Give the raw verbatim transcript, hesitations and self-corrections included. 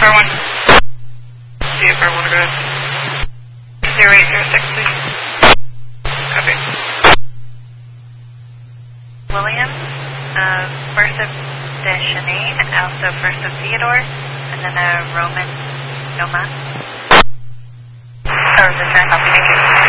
F R one. C F R one, go ahead. zero eight zero six, please. Copy. William, uh, first of Deschanel, and also first of Theodore, and then a Roman Noma. Oh, return, copy, thank you.